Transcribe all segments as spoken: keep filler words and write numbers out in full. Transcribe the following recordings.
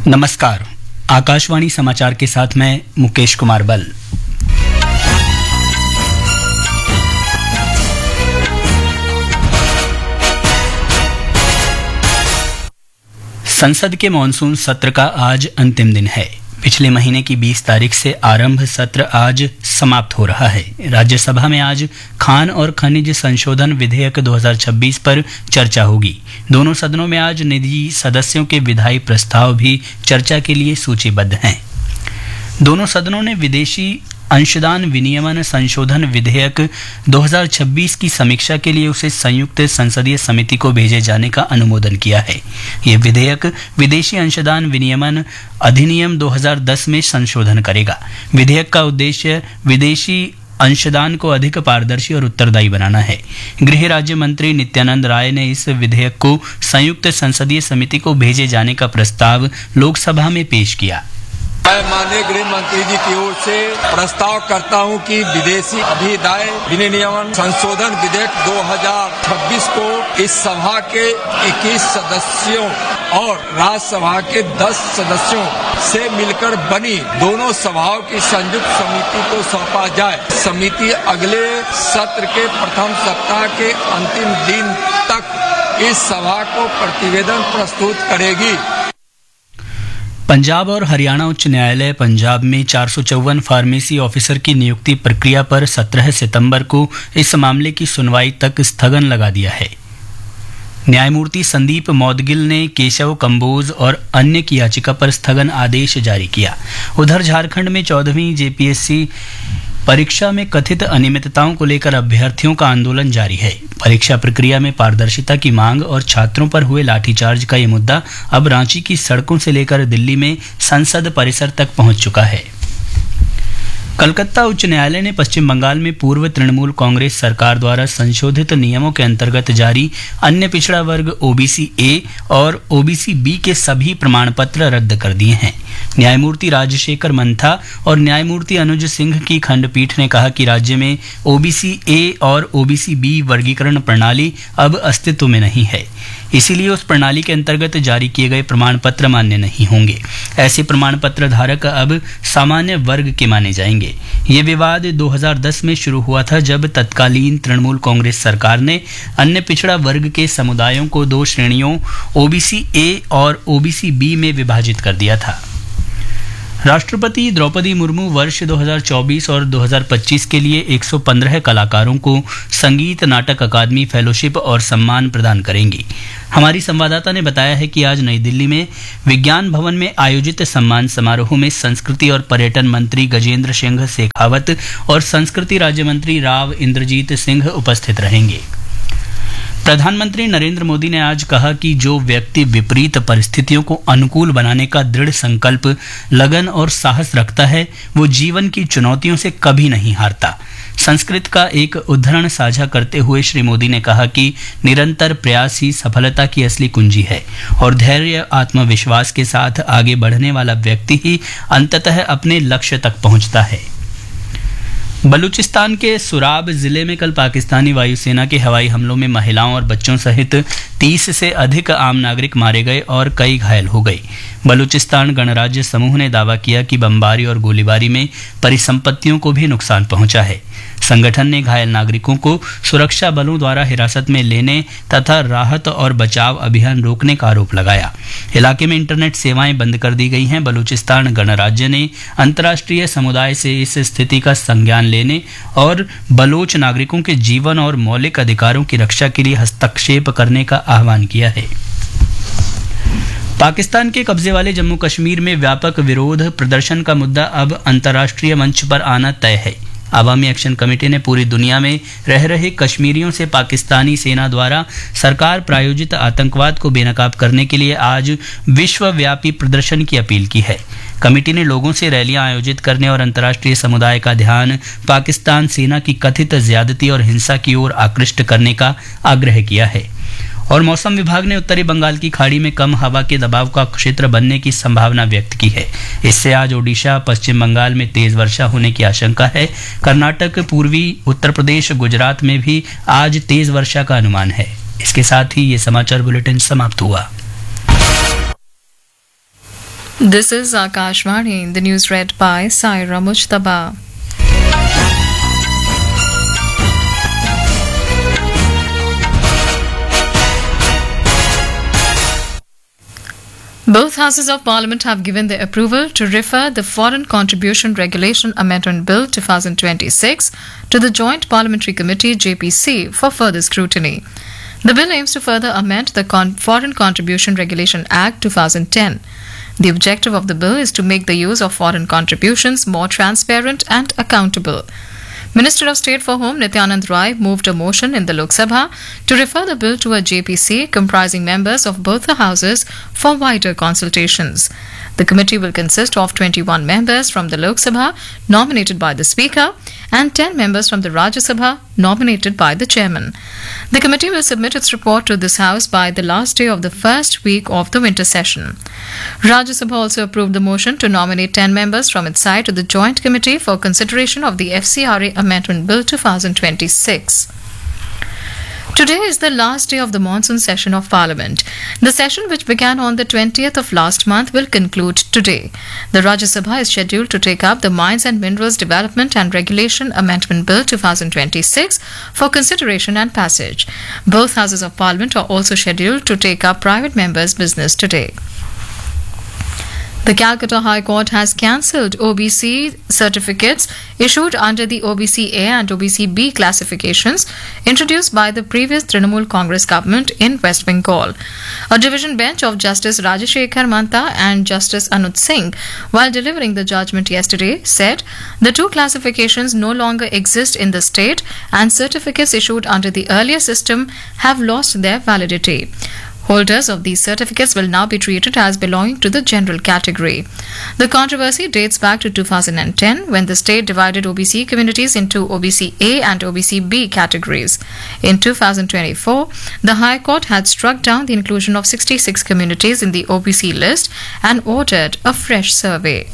नमस्कार, आकाशवाणी समाचार के साथ मैं मुकेश कुमार बल। संसद के मॉनसून सत्र का आज अंतिम दिन है। पिछले महीने की बीस तारीख से आरंभ सत्र आज समाप्त हो रहा है। राज्यसभा में आज खान और खनिज संशोधन विधेयक दो हज़ार छब्बीस पर चर्चा होगी। दोनों सदनों में आज निजी सदस्यों के विधायी प्रस्ताव भी चर्चा के लिए सूचीबद्ध हैं। दोनों सदनों ने विदेशी अंशदान विनियमन संशोधन विधेयक दो हज़ार छब्बीस की समीक्षा के लिए उसे संयुक्त संसदीय समिति को भेजे जाने का अनुमोदन किया है। यह विधेयक विदेशी अंशदान विनियमन अधिनियम दो हज़ार दस में संशोधन करेगा। विधेयक का उद्देश्य विदेशी अंशदान को अधिक पारदर्शी और उत्तरदायी बनाना है। गृह राज्य मंत्री नित्यानंद राय ने इस विधेयक को संयुक्त संसदीय समिति को भेजे जाने का प्रस्ताव लोकसभा में पेश किया। मैं माननीय गृह मंत्री जी की ओर से प्रस्ताव करता हूं कि विदेशी अधिदाय विनियमन संशोधन विधेयक दो हज़ार छब्बीस को इस सभा के इक्कीस सदस्यों और राज्यसभा के दस सदस्यों से मिलकर बनी दोनों सभाओं की संयुक्त समिति को सौंपा जाए। समिति अगले सत्र के प्रथम सप्ताह के अंतिम दिन तक इस सभा को प्रतिवेदन प्रस्तुत करेगी। पंजाब और हरियाणा उच्च न्यायालय पंजाब में चार सौ चौवन फार्मेसी ऑफिसर की नियुक्ति प्रक्रिया पर सत्रह सितंबर को इस मामले की सुनवाई तक स्थगन लगा दिया है। न्यायमूर्ति संदीप मौदगिल ने केशव कंबोज और अन्य की याचिका पर स्थगन आदेश जारी किया। उधर झारखंड में चौदहवीं जेपीएससी परीक्षा में कथित अनियमितताओं को लेकर अभ्यर्थियों का आंदोलन जारी है। परीक्षा प्रक्रिया में पारदर्शिता की मांग और छात्रों पर हुए लाठीचार्ज का ये मुद्दा अब रांची की सड़कों से लेकर दिल्ली में संसद परिसर तक पहुंच चुका है। कलकत्ता उच्च न्यायालय ने पश्चिम बंगाल में पूर्व तृणमूल कांग्रेस सरकार द्वारा संशोधित नियमों के अंतर्गत जारी अन्य पिछड़ा वर्ग ओबीसी ए और ओबीसी बी के सभी प्रमाण पत्र रद्द कर दिए हैं। न्यायमूर्ति राजशेखर मंथा और न्यायमूर्ति अनुज सिंह की खंडपीठ ने कहा कि राज्य में ओबीसी ए और ओबीसी बी वर्गीकरण प्रणाली अब अस्तित्व में नहीं है, इसीलिए उस प्रणाली के अंतर्गत जारी किए गए प्रमाण पत्र मान्य नहीं होंगे। ऐसे प्रमाण पत्र धारक अब सामान्य वर्ग के माने जाएंगे। ये विवाद दो हज़ार दस में शुरू हुआ था, जब तत्कालीन तृणमूल कांग्रेस सरकार ने अन्य पिछड़ा वर्ग के समुदायों को दो श्रेणियों ओबीसी ए और ओबीसी बी में विभाजित कर दिया था। राष्ट्रपति द्रौपदी मुर्मू वर्ष दो हज़ार चौबीस और दो हज़ार पच्चीस के लिए एक सौ पंद्रह कलाकारों को संगीत नाटक अकादमी फेलोशिप और सम्मान प्रदान करेंगी। हमारी संवाददाता ने बताया है कि आज नई दिल्ली में विज्ञान भवन में आयोजित सम्मान समारोह में संस्कृति और पर्यटन मंत्री गजेंद्र सिंह शेखावत और संस्कृति राज्य मंत्री राव इंद्रजीत सिंह उपस्थित रहेंगे। प्रधानमंत्री नरेंद्र मोदी ने आज कहा कि जो व्यक्ति विपरीत परिस्थितियों को अनुकूल बनाने का दृढ़ संकल्प, लगन और साहस रखता है, वो जीवन की चुनौतियों से कभी नहीं हारता। संस्कृत का एक उद्धरण साझा करते हुए श्री मोदी ने कहा कि निरंतर प्रयास ही सफलता की असली कुंजी है और धैर्य, आत्मविश्वास के साथ आगे बढ़ने वाला व्यक्ति ही अंततः अपने लक्ष्य तक पहुंचता है। बलूचिस्तान के सुराब जिले में कल पाकिस्तानी वायुसेना के हवाई हमलों में महिलाओं और बच्चों सहित तीस से अधिक आम नागरिक मारे गए और कई घायल हो गए। बलूचिस्तान गणराज्य समूह ने दावा किया कि बमबारी और गोलीबारी में परिसंपत्तियों को भी नुकसान पहुंचा है। संगठन ने घायल नागरिकों को सुरक्षा बलों द्वारा हिरासत में लेने तथा राहत और बचाव अभियान रोकने का आरोप लगाया। इलाके में इंटरनेट सेवाएं बंद कर दी गई हैं। बलूचिस्तान गणराज्य ने अंतर्राष्ट्रीय समुदाय से इस स्थिति का संज्ञान लेने और बलोच नागरिकों के जीवन और मौलिक अधिकारों की रक्षा के लिए हस्तक्षेप करने का आह्वान किया है। पाकिस्तान के कब्जे वाले जम्मू कश्मीर में व्यापक विरोध प्रदर्शन का मुद्दा अब अंतर्राष्ट्रीय मंच पर आना तय है। अवामी एक्शन कमेटी ने पूरी दुनिया में रह रहे कश्मीरियों से पाकिस्तानी सेना द्वारा सरकार प्रायोजित आतंकवाद को बेनकाब करने के लिए आज विश्वव्यापी प्रदर्शन की अपील की है। कमेटी ने लोगों से रैलियां आयोजित करने और अंतर्राष्ट्रीय समुदाय का ध्यान पाकिस्तान सेना की कथित ज्यादती और हिंसा की ओर आकृष्ट करने का आग्रह किया है। और मौसम विभाग ने उत्तरी बंगाल की खाड़ी में कम हवा के दबाव का क्षेत्र बनने की संभावना व्यक्त की है। इससे आज ओडिशा, पश्चिम बंगाल में तेज वर्षा होने की आशंका है। कर्नाटक, पूर्वी उत्तर प्रदेश, गुजरात में भी आज तेज वर्षा का अनुमान है। इसके साथ ही ये समाचार बुलेटिन समाप्त हुआ। This is Akashvani, the news read by Saira Mujtaba. Both houses of Parliament have given their approval to refer the Foreign Contribution Regulation Amendment Bill twenty twenty-six to the Joint Parliamentary Committee J P C for further scrutiny. The bill aims to further amend the Con- Foreign Contribution Regulation Act two thousand ten. The objective of the bill is to make the use of foreign contributions more transparent and accountable. Minister of State for Home Nityanand Rai moved a motion in the Lok Sabha to refer the bill to a J P C comprising members of both the houses for wider consultations. The committee will consist of twenty-one members from the Lok Sabha nominated by the Speaker and ten members from the Rajya Sabha nominated by the Chairman. The committee will submit its report to this House by the last day of the first week of the winter session. Rajya Sabha also approved the motion to nominate ten members from its side to the Joint Committee for consideration of the F C R A Amendment Bill twenty twenty-six. Today is the last day of the monsoon session of Parliament. The session, which began on the twentieth of last month, will conclude today. The Rajya Sabha is scheduled to take up the Mines and Minerals Development and Regulation Amendment Bill twenty twenty-six for consideration and passage. Both houses of Parliament are also scheduled to take up private members' business today. The Calcutta High Court has cancelled O B C certificates issued under the O B C A and O B C B classifications introduced by the previous Trinamool Congress government in West Bengal. A division bench of Justice Rajashekhar Manta and Justice Anuj Singh, while delivering the judgment yesterday, said the two classifications no longer exist in the state and certificates issued under the earlier system have lost their validity. Holders of these certificates will now be treated as belonging to the general category. The controversy dates back to two thousand ten, when the state divided O B C communities into O B C A and O B C B categories. In two thousand twenty-four, the High Court had struck down the inclusion of sixty-six communities in the O B C list and ordered a fresh survey.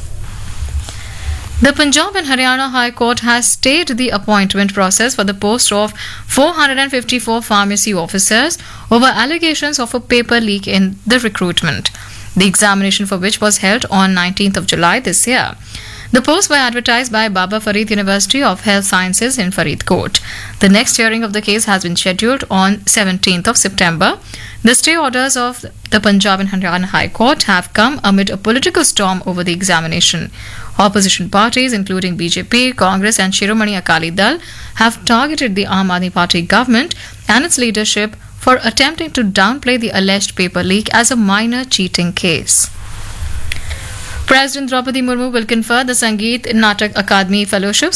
The Punjab and Haryana High Court has stayed the appointment process for the post of four hundred fifty-four pharmacy officers over allegations of a paper leak in the recruitment, the examination for which was held on nineteenth of July this year. The posts were advertised by Baba Farid University of Health Sciences in Faridkot. The next hearing of the case has been scheduled on seventeenth of September. The stay orders of the Punjab and Haryana High Court have come amid a political storm over the examination. Opposition parties, including B J P, Congress and Shiromani Akali Dal, have targeted the Aam Aadmi Party government and its leadership for attempting to downplay the alleged paper leak as a minor cheating case. President Draupadi Murmu will confer the Sangeet Natak Akademi Fellowships